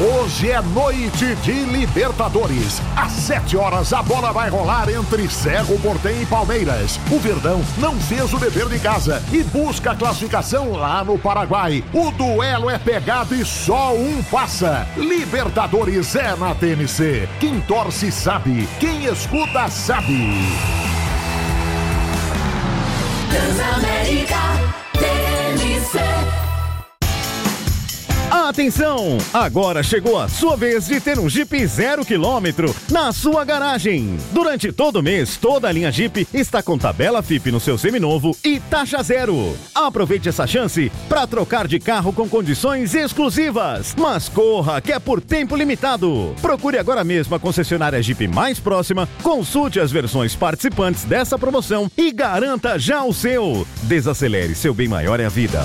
Hoje é noite de Libertadores. Às 7 horas a bola vai rolar entre Cerro Porteño e Palmeiras. O Verdão não fez o dever de casa e busca a classificação lá no Paraguai. O duelo é pegado e só um passa. Libertadores é na TMC. Quem torce sabe, quem escuta sabe. Transamérica TMC. Atenção! Agora chegou a sua vez de ter um Jeep 0 km na sua garagem. Durante todo o mês, toda a linha Jeep está com tabela FIP no seu seminovo e taxa zero. Aproveite essa chance para trocar de carro com condições exclusivas. Mas corra, que é por tempo limitado. Procure agora mesmo a concessionária Jeep mais próxima, consulte as versões participantes dessa promoção e garanta já o seu. Desacelere, seu bem maior é a vida.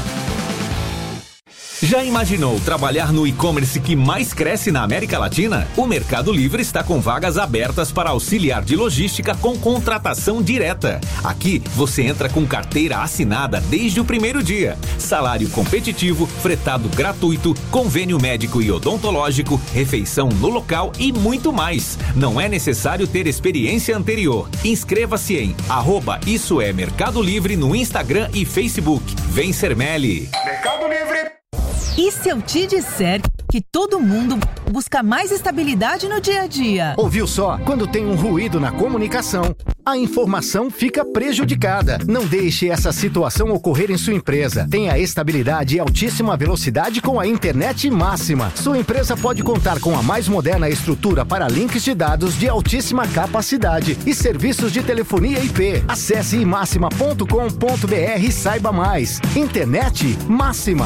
Já imaginou trabalhar no e-commerce que mais cresce na América Latina? O Mercado Livre está com vagas abertas para auxiliar de logística com contratação direta. Aqui você entra com carteira assinada desde o primeiro dia. Salário competitivo, fretado gratuito, convênio médico e odontológico, refeição no local e muito mais. Não é necessário ter experiência anterior. Inscreva-se em @IssoEMercado Livre no Instagram e Facebook. Vem ser Meli. Mercado Livre. E se eu te disser que todo mundo busca mais estabilidade no dia a dia? Ouviu só? Quando tem um ruído na comunicação, a informação fica prejudicada. Não deixe essa situação ocorrer em sua empresa. Tenha estabilidade e altíssima velocidade com a internet máxima. Sua empresa pode contar com a mais moderna estrutura para links de dados de altíssima capacidade e serviços de telefonia IP. Acesse imaxima.com.br e saiba mais. Internet máxima.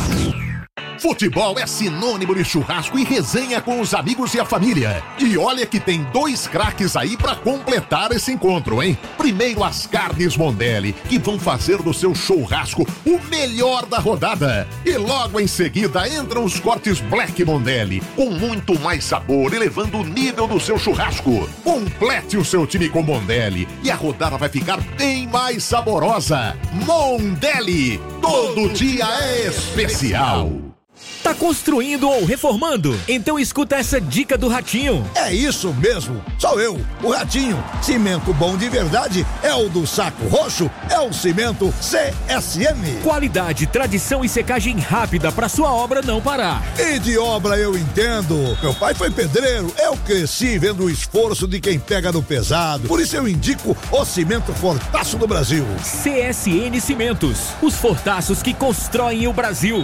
Futebol é sinônimo de churrasco e resenha com os amigos e a família. E olha que tem 2 craques aí pra completar esse encontro, hein? Primeiro as carnes Mondelli, que vão fazer do seu churrasco o melhor da rodada. E logo em seguida entram os cortes Black Mondelli, com muito mais sabor, elevando o nível do seu churrasco. Complete o seu time com Mondelli e a rodada vai ficar bem mais saborosa. Mondelli, todo dia é especial. Tá construindo ou reformando? Então escuta essa dica do Ratinho. É isso mesmo, sou eu, o Ratinho. Cimento bom de verdade é o do Saco Roxo, é o cimento CSM. Qualidade, tradição e secagem rápida para sua obra não parar. E de obra eu entendo. Meu pai foi pedreiro, eu cresci vendo o esforço de quem pega no pesado. Por isso eu indico o cimento Fortaço do Brasil. CSN Cimentos, os fortaços que constroem o Brasil.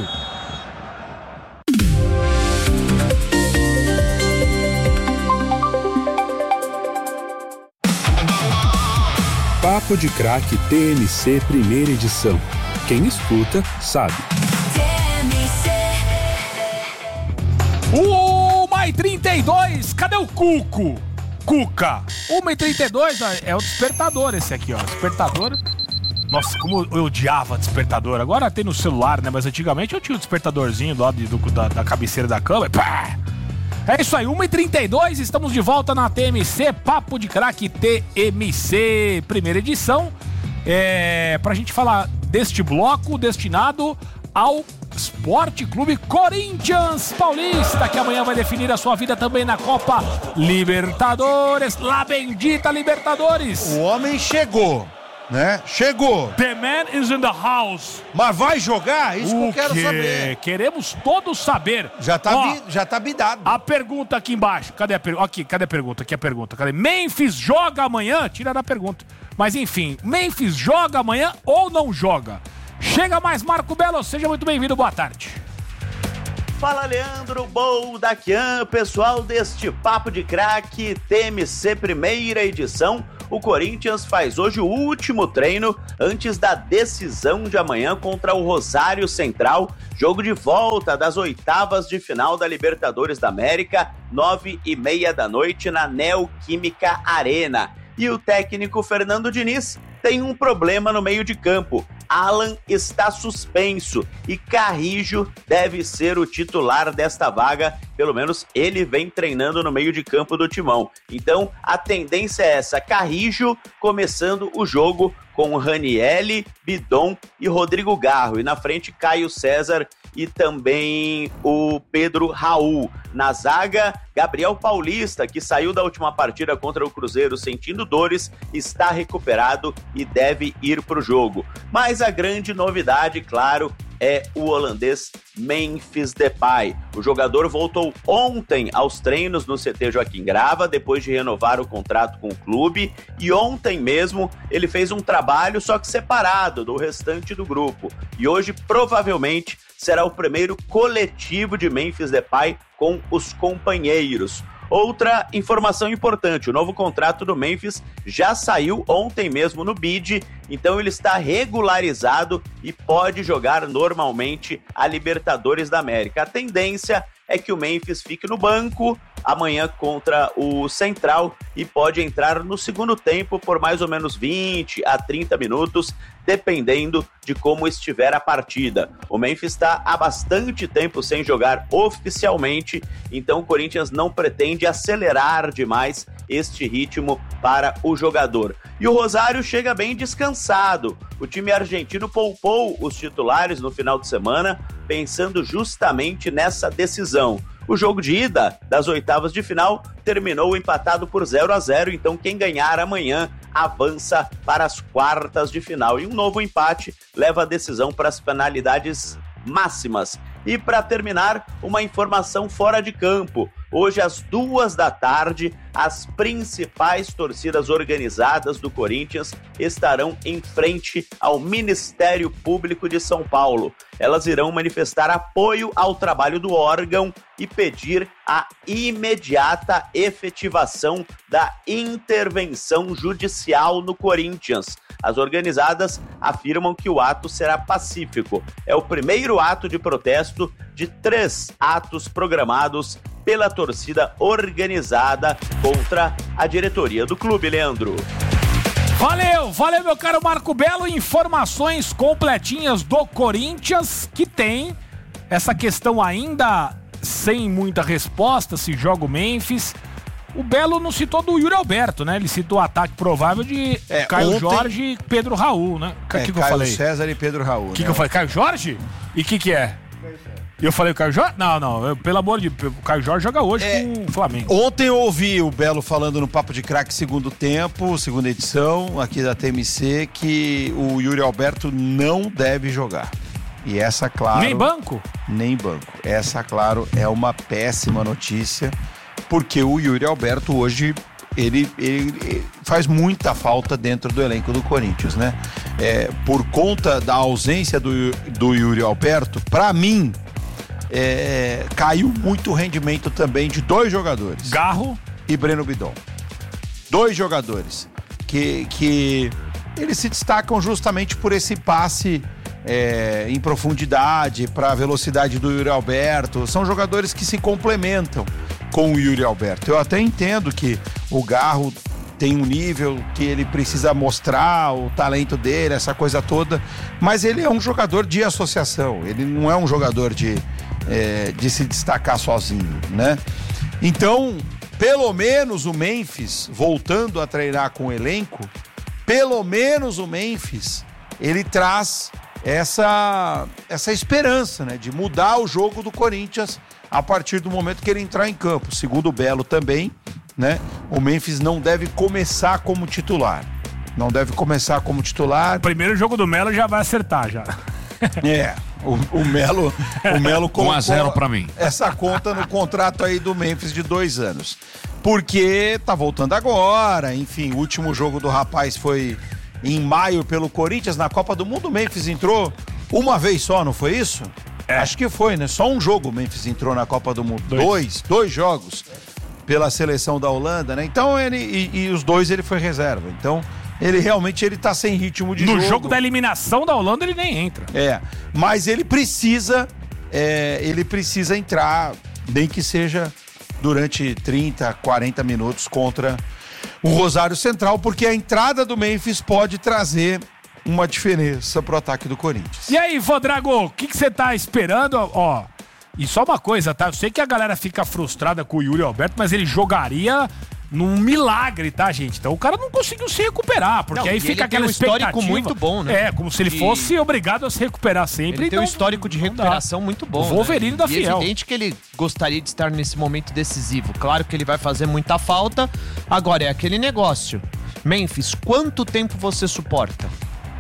Papo de Craque TMC primeira edição. Quem escuta, sabe. 1h32, cadê o Cuco? Cuca. 1h32, é o despertador esse aqui, ó. Despertador. Nossa, como eu odiava despertador. Agora tem no celular, né? Mas antigamente eu tinha o despertadorzinho do lado da cabeceira da cama. Pá! É isso aí, 1h32, estamos de volta na TMC, Papo de Craque TMC, primeira edição. Pra gente falar deste bloco destinado ao Esporte Clube Corinthians Paulista, que amanhã vai definir a sua vida também na Copa Libertadores. La bendita Libertadores. O homem chegou. Né? Chegou. The man is in the house. Mas vai jogar? Isso que eu quero saber. Queremos todos saber. Já tá bidado. A pergunta aqui embaixo. Cadê a pergunta? Aqui, cadê a pergunta? Aqui a pergunta. Cadê? Memphis joga amanhã? Tira da pergunta. Mas enfim, Memphis joga amanhã ou não joga? Chega mais, Marco Belo. Seja muito bem-vindo. Boa tarde. Fala, Leandro Boldaquian, pessoal deste Papo de Craque TMC primeira edição. O Corinthians faz hoje o último treino antes da decisão de amanhã contra o Rosário Central. Jogo de volta das oitavas de final da Libertadores da América, 9h30 da noite na Neoquímica Arena. E o técnico Fernando Diniz tem um problema no meio de campo. Alan está suspenso e Carrijo deve ser o titular desta vaga, pelo menos ele vem treinando no meio de campo do Timão. Então a tendência é essa, Carrijo começando o jogo com Ranielli, Bidon e Rodrigo Garro. E na frente, Caio César e também o Pedro Raul. Na zaga, Gabriel Paulista, que saiu da última partida contra o Cruzeiro sentindo dores, está recuperado e deve ir para o jogo. Mas a grande novidade, claro, é o holandês Memphis Depay. O jogador voltou ontem aos treinos no CT Joaquim Grava, depois de renovar o contrato com o clube, e ontem mesmo ele fez um trabalho só que separado do restante do grupo. E hoje, provavelmente, será o primeiro coletivo de Memphis Depay com os companheiros. Outra informação importante, o novo contrato do Memphis já saiu ontem mesmo no BID, então ele está regularizado e pode jogar normalmente a Libertadores da América. A tendência é que o Memphis fique no banco amanhã contra o Central e pode entrar no segundo tempo por mais ou menos 20 a 30 minutos, dependendo de como estiver a partida. O Memphis está há bastante tempo sem jogar oficialmente, então o Corinthians não pretende acelerar demais este ritmo para o jogador. E o Rosário chega bem descansado. O time argentino poupou os titulares no final de semana, pensando justamente nessa decisão. O jogo de ida das oitavas de final terminou empatado por 0-0, então quem ganhar amanhã avança para as quartas de final. E um novo empate leva a decisão para as penalidades máximas. E para terminar, uma informação fora de campo. Hoje, às 14h, as principais torcidas organizadas do Corinthians estarão em frente ao Ministério Público de São Paulo. Elas irão manifestar apoio ao trabalho do órgão e pedir a imediata efetivação da intervenção judicial no Corinthians. As organizadas afirmam que o ato será pacífico. É o primeiro ato de protesto de 3 atos programados pela torcida organizada contra a diretoria do clube, Leandro. Valeu, meu caro Marco Belo. Informações completinhas do Corinthians, que tem essa questão ainda sem muita resposta, se joga o Memphis. O Belo não citou do Yuri Alberto, né? Ele citou o ataque provável de Caio ontem... Jorge e Pedro Raul, né? O que eu Caio falei? César e Pedro Raul. O que eu falei? Caio Jorge? E o que é? Eu falei o Caio Jorge? Não, pelo amor de Deus, o Caio Jorge joga hoje com o Flamengo. Ontem eu ouvi o Belo falando no Papo de Craque segundo tempo, segunda edição, aqui da TMC, que o Yuri Alberto não deve jogar. E essa, claro... Nem banco? Nem banco. Essa, claro, é uma péssima notícia, porque o Yuri Alberto hoje... Ele faz muita falta dentro do elenco do Corinthians, né? Por conta da ausência do Yuri Alberto, para mim, caiu muito o rendimento também de 2 jogadores. Garro e Breno Bidon. 2 jogadores que eles se destacam justamente por esse passe em profundidade, para a velocidade do Yuri Alberto. São jogadores que se complementam com o Yuri Alberto. Eu até entendo que o Garro tem um nível que ele precisa mostrar o talento dele, essa coisa toda, mas ele é um jogador de associação, ele não é um jogador de se destacar sozinho, né? Então, pelo menos o Memphis, voltando a treinar com o elenco, pelo menos o Memphis, ele traz essa esperança, né, de mudar o jogo do Corinthians a partir do momento que ele entrar em campo. Segundo o Belo também, né, o Memphis não deve começar como titular. Não deve começar como titular. O primeiro jogo do Melo já vai acertar, já. O Melo colocou 1-0 pra mim. Essa conta no contrato aí do Memphis de 2 anos. Porque tá voltando agora, enfim, o último jogo do rapaz foi em maio pelo Corinthians, na Copa do Mundo. O Memphis entrou uma vez só, não foi isso? Acho que foi, né? Só um jogo o Memphis entrou na Copa do Mundo. Dois jogos pela seleção da Holanda, né? Então e os 2 ele foi reserva. Então ele realmente tá sem ritmo de jogo. No jogo da eliminação da Holanda ele nem entra. Mas ele precisa entrar, nem que seja durante 30, 40 minutos contra o Rosário Central, porque a entrada do Memphis pode trazer uma diferença pro ataque do Corinthians. E aí, Vodrago, o que você tá esperando? Ó, e só uma coisa, tá? Eu sei que a galera fica frustrada com o Yuri Alberto, mas ele jogaria num milagre, tá, gente? Então o cara não conseguiu se recuperar, porque não, aí fica aquela expectativa. histórico muito bom, né? Como se ele fosse obrigado a se recuperar sempre. Ele tem um histórico de recuperação muito bom. O Wolverine da Fiel. É evidente que ele gostaria de estar nesse momento decisivo. Claro que ele vai fazer muita falta. Agora, é aquele negócio. Memphis, quanto tempo você suporta?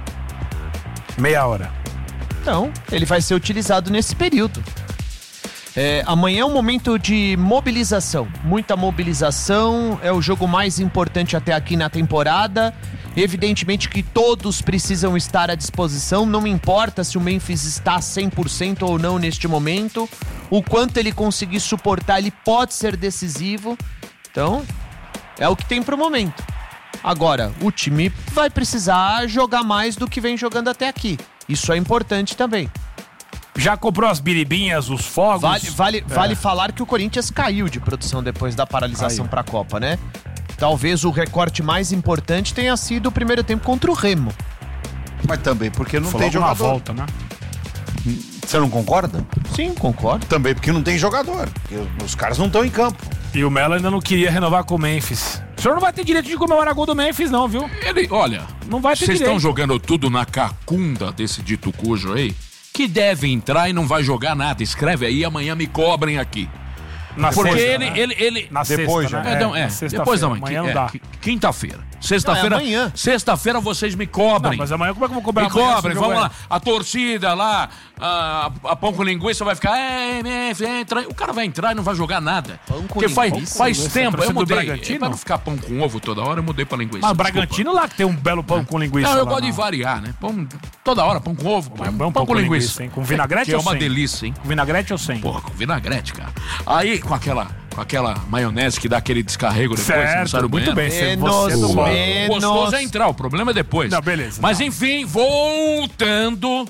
Meia hora. Então, ele vai ser utilizado nesse período. Amanhã é um momento de mobilização, muita mobilização, é o jogo mais importante até aqui na temporada. Evidentemente que todos precisam estar à disposição, não importa se o Memphis está 100% ou não neste momento. O quanto ele conseguir suportar, ele pode ser decisivo. Então, é o que tem pro momento. Agora, o time vai precisar jogar mais do que vem jogando até aqui. Isso é importante também. Já comprou as biribinhas, os fogos? Vale falar que o Corinthians caiu de produção depois da paralisação para a Copa, né? Talvez o recorte mais importante tenha sido o primeiro tempo contra o Remo. Mas também porque não tem jogador. Volta, né? Você não concorda? Sim, concordo. Também porque não tem jogador. Os caras não estão em campo. E o Melo ainda não queria renovar com o Memphis. O senhor não vai ter direito de comemorar gol do Memphis, não, viu? Olha, não vai ter vocês direito. Estão jogando tudo na cacunda desse dito cujo aí, que deve entrar e não vai jogar nada. Escreve aí, amanhã me cobrem aqui. Porque sexta, ele na depois, sexta, né? Depois da manhã. Amanhã não dá. Quinta-feira. Sexta-feira. Amanhã. Sexta-feira vocês me cobrem. Não, mas amanhã como é que eu vou cobrar? Me cobrem, vamos lá. A torcida lá, a pão com linguiça vai ficar. Entra. O cara vai entrar e não vai jogar nada. Porque faz tempo. Eu mudei. Pra não ficar pão com ovo toda hora, eu mudei pra linguiça. Mas o Bragantino lá que tem um belo pão com linguiça. Não, eu gosto de variar, né? Pão, toda hora, pão com ovo, pão com linguiça. Com vinagrete ou sem? É uma delícia, hein? Com vinagrete ou sem? Porra, com vinagrete, cara. Aí, com aquela maionese que dá aquele descarrego depois, certo, não sai do muito bem. Gostoso é entrar, o problema é depois. Não, beleza. Mas enfim, voltando,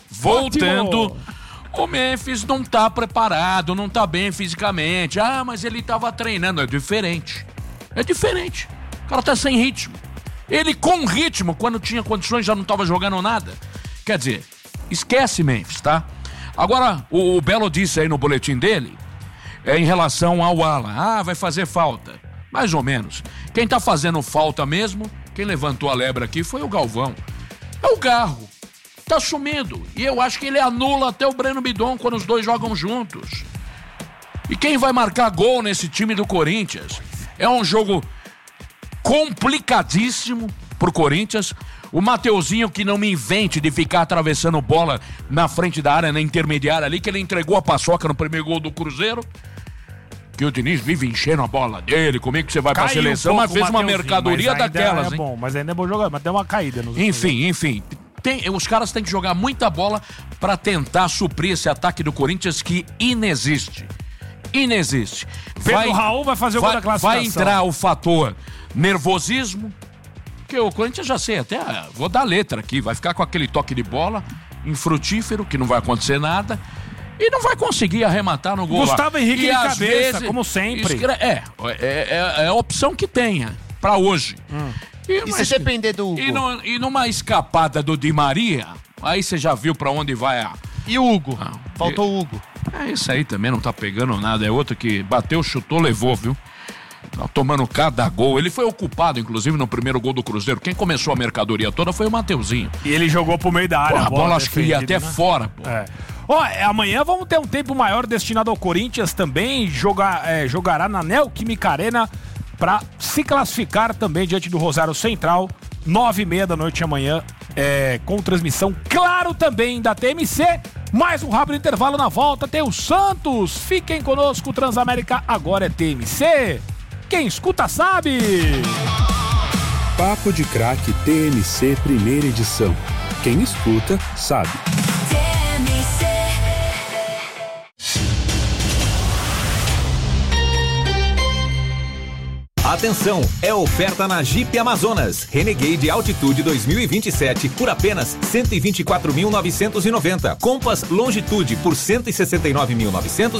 o Memphis não tá preparado, não tá bem fisicamente. Ah, mas ele tava treinando, é diferente. O cara tá sem ritmo. Ele com ritmo, quando tinha condições, já não tava jogando nada. Quer dizer, esquece Memphis, tá? Agora, o Belo disse aí no boletim dele, em relação ao Alan. Ah, vai fazer falta. Mais ou menos. Quem tá fazendo falta mesmo, quem levantou a lebre aqui foi o Galvão. É o Garro. Tá sumindo. E eu acho que ele anula até o Breno Bidon quando os dois jogam juntos. E quem vai marcar gol nesse time do Corinthians? É um jogo complicadíssimo pro Corinthians. O Mateuzinho que não me invente de ficar atravessando bola na frente da área, na intermediária ali, que ele entregou a paçoca no primeiro gol do Cruzeiro. Que o Diniz vive enchendo a bola dele, comigo que você vai pra seleção, mas fez uma mercadoria daquelas, hein? Bom, mas ainda é bom jogar, mas deu uma caída. Enfim. Os caras têm que jogar muita bola pra tentar suprir esse ataque do Corinthians que inexiste. Pedro Raul vai fazer o gol da classificação. Vai entrar o fator nervosismo, que o Corinthians já sei, até vou dar letra aqui, vai ficar com aquele toque de bola infrutífero, que não vai acontecer nada. E não vai conseguir arrematar no gol. Gustavo Henrique de cabeça, como sempre. É a opção que tenha pra hoje. E se depender do Hugo? E numa escapada do Di Maria, aí você já viu pra onde vai a... E o Hugo? Faltou o Hugo. Isso aí também não tá pegando nada. É outro que bateu, chutou, levou, viu? Tá tomando cada gol. Ele foi ocupado, inclusive, no primeiro gol do Cruzeiro. Quem começou a mercadoria toda foi o Mateuzinho. E ele jogou pro meio da área. A bola acho que ia até fora, pô. Amanhã vamos ter um tempo maior destinado ao Corinthians também. Jogará na Neoquímica Arena para se classificar também diante do Rosário Central. 9h30 da noite amanhã, com transmissão, claro, também da TMC. Mais um rápido intervalo na volta. Tem o Santos. Fiquem conosco, Transamérica agora é TMC. Quem escuta sabe. Papo de Craque TMC primeira edição. Quem escuta sabe. Atenção, é oferta na Jeep Amazonas Renegade Altitude 2027 por apenas R$ 124.990. Compass Longitude por R$ 169.990.